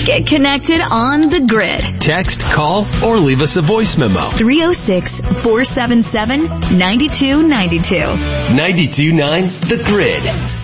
Get connected on the grid. Text, call, or leave us a voice memo. 306-477-9292. 92.9 The Grid.